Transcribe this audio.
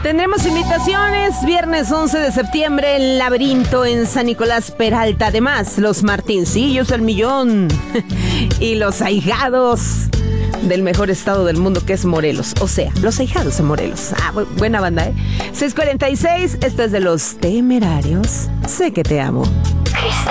Tendremos invitaciones, viernes 11 de septiembre, el Laberinto en San Nicolás Peralta. Además, los Martincillos al Millón y los ahijados del mejor estado del mundo, que es Morelos. O sea, los ahijados de Morelos. Buena banda, 6:46, esto es de Los Temerarios. Sé que te amo.